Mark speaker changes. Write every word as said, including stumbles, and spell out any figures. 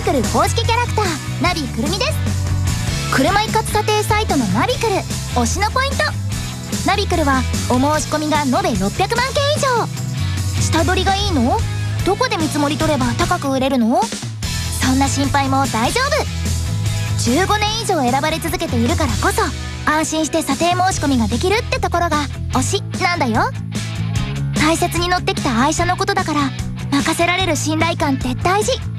Speaker 1: クル公式キャラクターナビくるみです。車一括査定サイトのナビクル推しのポイント。ナビクルはお申し込みが延べろっぴゃくまんけん以上。下取りがいいの？どこで見積もり取れば高く売れるの？そんな心配も大丈夫。じゅうごねん以上選ばれ続けているからこそ安心して査定申し込みができるってところが推しなんだよ。大切に乗ってきた愛車のことだから任せられる信頼感って大事。